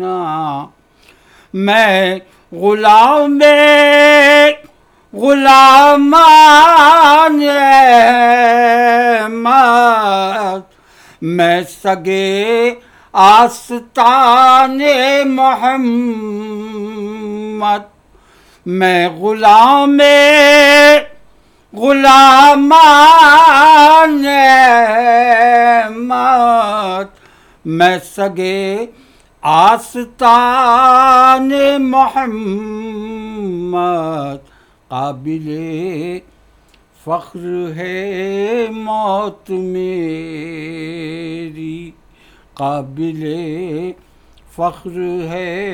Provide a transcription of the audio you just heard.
मैं गुलाम गुलामान अहमद, मैं सगे आस्ताने मोहम्मद, मैं गुलाम गुलामान अहमद, मैं सगे आस्ताने मोहम्मद। काबिले फ़ख्र है मौत मेरी, काबिले फ़ख्र है